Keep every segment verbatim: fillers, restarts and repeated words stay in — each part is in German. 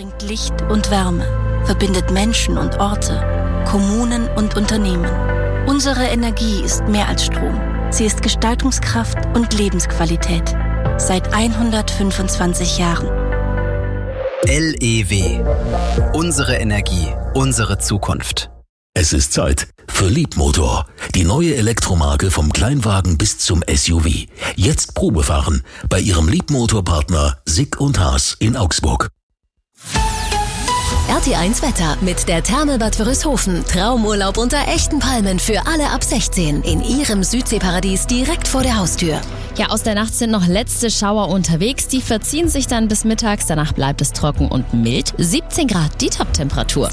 bringt Licht und Wärme, verbindet Menschen und Orte, Kommunen und Unternehmen. Unsere Energie ist mehr als Strom. Sie ist Gestaltungskraft und Lebensqualität. Seit hundertfünfundzwanzig Jahren. L E W. Unsere Energie, unsere Zukunft. Es ist Zeit für Leapmotor, die neue Elektromarke vom Kleinwagen bis zum S U V. Jetzt Probefahren bei Ihrem Leapmotor-Partner Sick und Haas in Augsburg. R T eins Wetter mit der Therme Bad Wörishofen. Traumurlaub unter echten Palmen für alle ab sechzehn in Ihrem Südseeparadies direkt vor der Haustür. Ja, aus der Nacht sind noch letzte Schauer unterwegs. Die verziehen sich dann bis mittags. Danach bleibt es trocken und mild. siebzehn Grad die Top-Temperatur.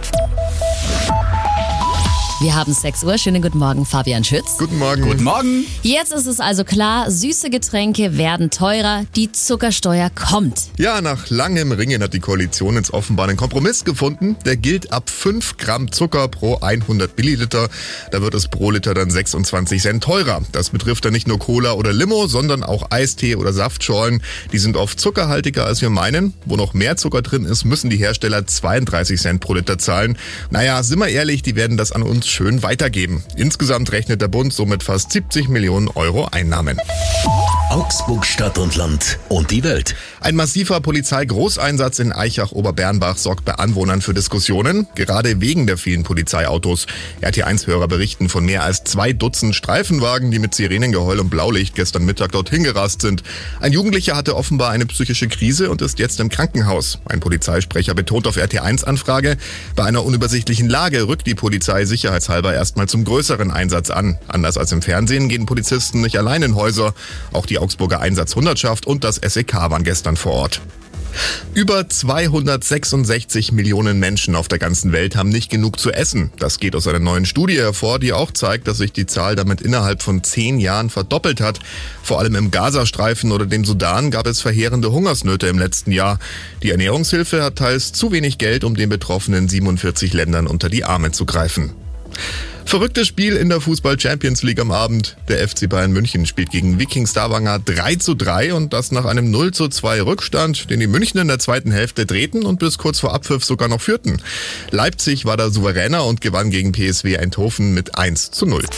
Wir haben sechs Uhr. Schönen guten Morgen, Fabian Schütz. Guten Morgen. Guten Morgen. Jetzt ist es also klar, süße Getränke werden teurer. Die Zuckersteuer kommt. Ja, nach langem Ringen hat die Koalition jetzt offenbar einen Kompromiss gefunden. Der gilt ab fünf Gramm Zucker pro hundert Milliliter. Da wird es pro Liter dann sechsundzwanzig Cent teurer. Das betrifft dann nicht nur Cola oder Limo, sondern auch Eistee oder Saftschorlen. Die sind oft zuckerhaltiger, als wir meinen. Wo noch mehr Zucker drin ist, müssen die Hersteller zweiunddreißig Cent pro Liter zahlen. Naja, sind wir ehrlich, die werden das an uns schön weitergeben. Insgesamt rechnet der Bund somit fast siebzig Millionen Euro Einnahmen. Augsburg, Stadt und Land und die Welt. Ein massiver Polizeigroßeinsatz in Aichach-Oberbernbach sorgt bei Anwohnern für Diskussionen, gerade wegen der vielen Polizeiautos. R T eins-Hörer berichten von mehr als zwei Dutzend Streifenwagen, die mit Sirenengeheul und Blaulicht gestern Mittag dorthin gerast sind. Ein Jugendlicher hatte offenbar eine psychische Krise und ist jetzt im Krankenhaus. Ein Polizeisprecher betont auf R T eins-Anfrage, bei einer unübersichtlichen Lage rückt die Polizei sicherheitshalber erstmal zum größeren Einsatz an. Anders als im Fernsehen gehen Polizisten nicht allein in Häuser. Auch die Augsburger Einsatzhundertschaft und das S E K waren gestern vor Ort. Über zweihundertsechsundsechzig Millionen Menschen auf der ganzen Welt haben nicht genug zu essen. Das geht aus einer neuen Studie hervor, die auch zeigt, dass sich die Zahl damit innerhalb von zehn Jahren verdoppelt hat. Vor allem im Gazastreifen oder dem Sudan gab es verheerende Hungersnöte im letzten Jahr. Die Ernährungshilfe hat teils zu wenig Geld, um den betroffenen siebenundvierzig Ländern unter die Arme zu greifen. Verrücktes Spiel in der Fußball-Champions League am Abend. Der F C Bayern München spielt gegen Viking Stavanger drei zu drei und das nach einem null zu zwei Rückstand, den die Münchner in der zweiten Hälfte drehten und bis kurz vor Abpfiff sogar noch führten. Leipzig war da souveräner und gewann gegen P S V Eindhoven mit eins zu null.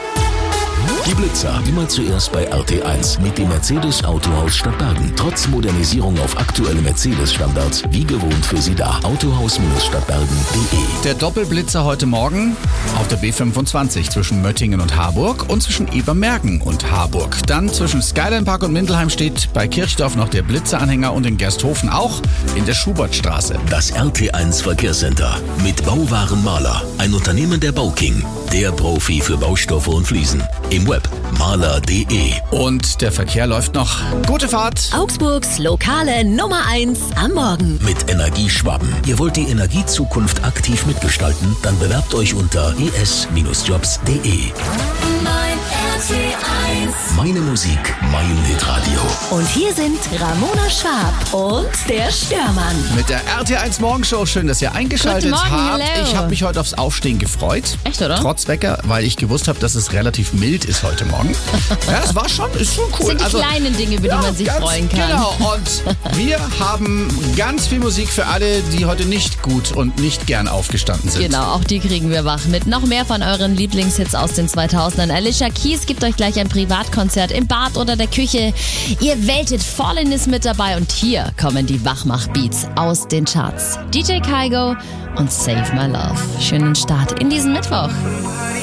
Die Blitzer immer zuerst bei R T eins mit dem Mercedes Autohaus Stadtbergen. Trotz Modernisierung auf aktuelle Mercedes-Standards, wie gewohnt für Sie da. Autohaus Stadtbergen punkt de. Der Doppelblitzer heute Morgen auf der B fünfundzwanzig zwischen Möttingen und Harburg und zwischen Ebermergen und Harburg. Dann zwischen Skyline Park und Mindelheim steht bei Kirchdorf noch der Blitzeranhänger und in Gersthofen auch in der Schubertstraße. Das R T eins Verkehrscenter mit Bauwaren Maler. Ein Unternehmen der Bauking. Der Profi für Baustoffe und Fliesen. Im Web maler punkt de. Und der Verkehr läuft noch. Gute Fahrt. Augsburgs lokale Nummer eins am Morgen. Mit Energieschwaben. Ihr wollt die Energiezukunft aktiv mitgestalten? Dann bewerbt euch unter e s jobs punkt de. Mein R T eins. Meine Musik, mein Hitradio. Und hier sind Ramona Schwab und der Störmann. Mit der R T eins Morgenshow. Schön, dass ihr eingeschaltet Guten Morgen, habt. hello. Ich habe mich heute aufs Aufstehen gefreut. Echt, oder? Trotz Wecker, weil ich gewusst habe, dass es relativ mild ist heute Morgen. Ja, es war schon, ist schon cool. Das sind die kleinen Dinge, über die man sich ganz freuen kann. Genau. Und wir haben ganz viel Musik für alle, die heute nicht gut und nicht gern aufgestanden sind. Genau, auch die kriegen wir wach mit noch mehr von euren Lieblingshits aus den zweitausendern. Alicia Keys gibt euch gleich ein Privatkonzert im Bad oder der Küche. Ihr weltet, Fallin ist mit dabei und hier kommen die Wachmach-Beats aus den Charts. D J Kygo und Save My Love. Schönen Start in diesen Mittwoch.